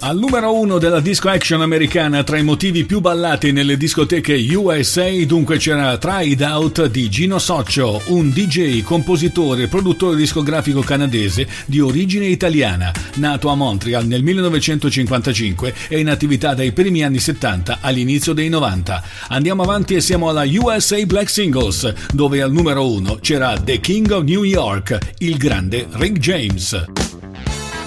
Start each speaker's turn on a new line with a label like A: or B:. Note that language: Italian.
A: Al numero 1 della disco action americana, tra i motivi più ballati nelle discoteche USA, dunque c'era Try It Out di Gino Soccio, un DJ, compositore e produttore discografico canadese di origine italiana, nato a Montreal nel 1955 e in attività dai primi anni 70 all'inizio dei 90. Andiamo avanti e siamo alla USA Black Singles, dove al numero 1 c'era The King of New York, il grande Rick James.